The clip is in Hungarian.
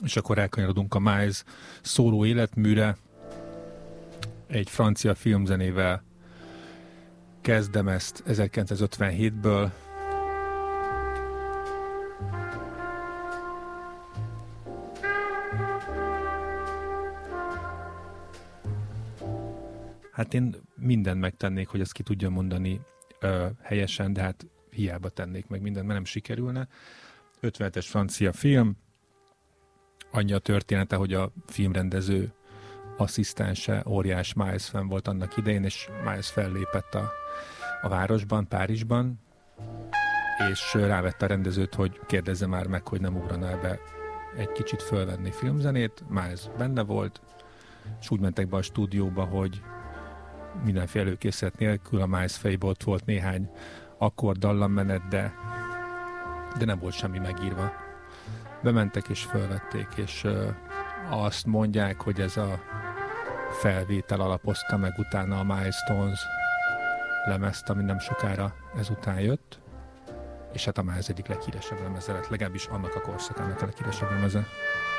És akkor elkanyarodunk a Miles szóló életműre. Egy francia filmzenével kezdem ezt 1957-ből. Hát én mindent megtennék, hogy ezt ki tudjam mondani helyesen, de hát hiába tennék meg mindent, mert nem sikerülne. 57-es francia film. Annyi a története, hogy a filmrendező asszisztense, óriás Miles fan volt annak idején, és Miles fellépett a városban, Párizsban, és rávette a rendezőt, hogy kérdezze már meg, hogy nem ugrana be egy kicsit fölvenni filmzenét. Miles benne volt, és úgy mentek be a stúdióba, hogy mindenféle előkészület nélkül a Miles fejében ott volt néhány akkord dallammenet, de nem volt semmi megírva. Bementek és fölvették, és azt mondják, hogy ez a felvétel alapozta meg utána a Milestones lemezt, ami nem sokára ezután jött, és hát a Miles egyik leghíresebb lemeze lett, legalábbis annak a korszakának a leghíresebb lemeze.